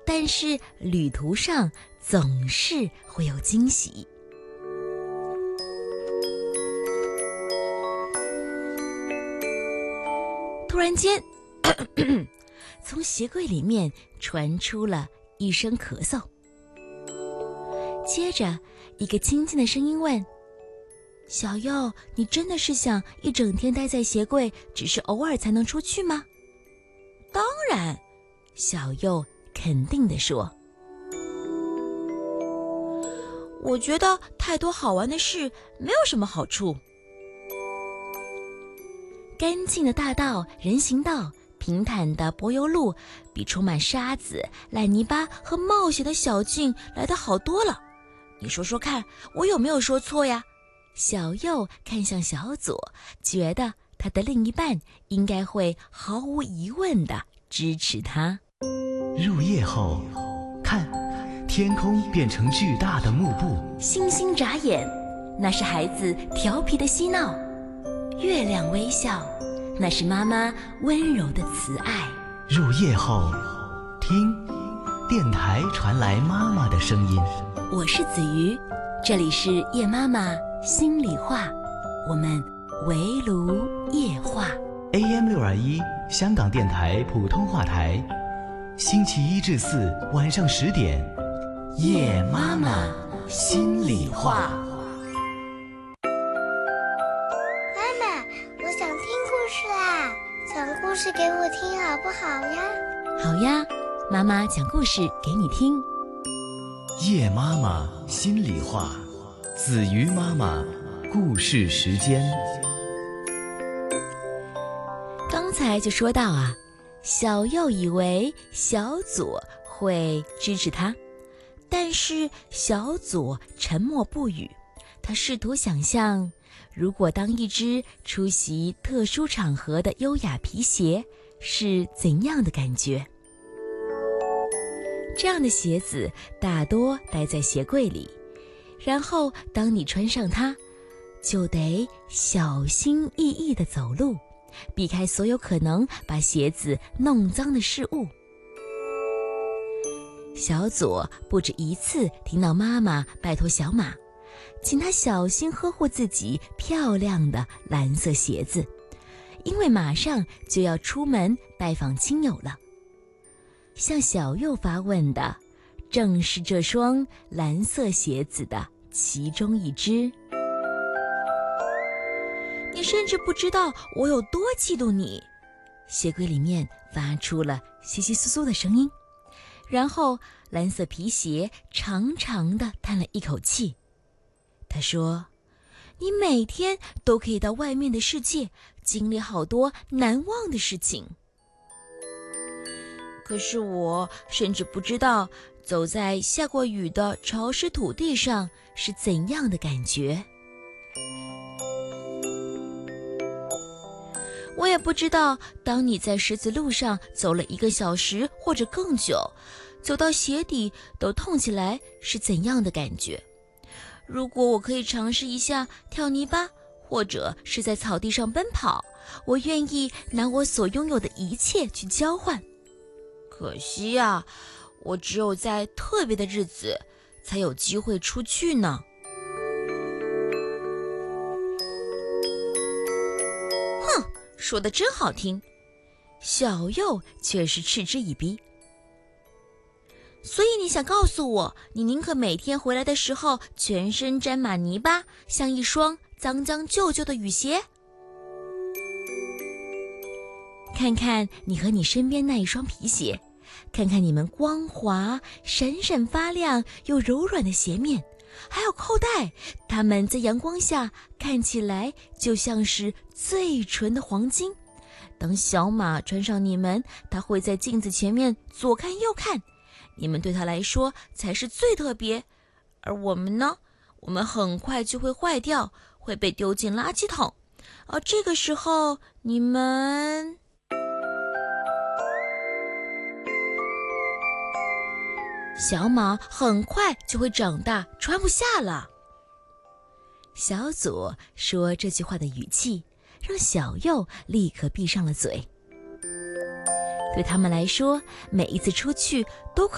但是旅途上总是会有惊喜。突然间，从鞋柜里面传出了一声咳嗽，接着一个轻轻的声音问：小佑，你真的是想一整天待在鞋柜，只是偶尔才能出去吗？当然，小佑肯定地说。我觉得太多好玩的事没有什么好处。干净的大道、人行道，平坦的柏油路，比充满沙子、烂泥巴和冒险的小径来得好多了。你说说看，我有没有说错呀？小佑看向小左，觉得他的另一半应该会毫无疑问地支持他。 入夜后，看，天空变成巨大的幕布。 星星眨眼，那是孩子调皮的嬉闹；月亮微笑，那是妈妈温柔的慈爱。 入夜后，听，电台传来妈妈的声音。 我是子瑜，这里是夜妈妈心里话，我们围炉夜话。 AM621 香港电台普通话台，星期一至四晚上10点，夜妈妈心里话。 妈妈，我想听故事啦，讲故事给我听好不好呀？ 好呀，妈妈讲故事给你听。 夜妈妈心里话，子瑜妈妈故事时间。 刚才就说到啊，小佑以为小左会支持他，但是小左沉默不语。他试图想象，如果当一只出席特殊场合的优雅皮鞋是怎样的感觉。这样的鞋子大多待在鞋柜里，然后当你穿上它，就得小心翼翼地走路，避开所有可能把鞋子弄脏的事物。小左不止一次听到妈妈拜托小马，请他小心呵护自己漂亮的蓝色鞋子，因为马上就要出门拜访亲友了。向小佑发问的正是这双蓝色鞋子的其中一只。你甚至不知道我有多嫉妒你。鞋柜里面发出了窸窸窣窣的声音，然后蓝色皮鞋长长地叹了一口气。他说：你每天都可以到外面的世界，经历好多难忘的事情。可是我甚至不知道走在下过雨的潮湿土地上是怎样的感觉。我也不知道当你在石子路上走了1个小时或者更久，走到鞋底都痛起来是怎样的感觉。如果我可以尝试一下跳泥巴，或者是在草地上奔跑，我愿意拿我所拥有的一切去交换。可惜啊，我只有在特别的日子才有机会出去呢。哼，说得真好听。小佑却是嗤之以鼻。所以你想告诉我，你宁可每天回来的时候全身沾满泥巴，像一双脏脏旧旧的雨鞋？看看你和你身边那一双皮鞋，看看你们光滑、闪闪发亮又柔软的鞋面，还有扣带，它们在阳光下看起来就像是最纯的黄金。当小马穿上你们，它会在镜子前面左看右看，你们对他来说才是最特别。而我们呢，我们很快就会坏掉，会被丢进垃圾桶。而这个时候，你们……小马很快就会长大，穿不下了。小左说这句话的语气，让小佑立刻闭上了嘴。对他们来说，每一次出去都可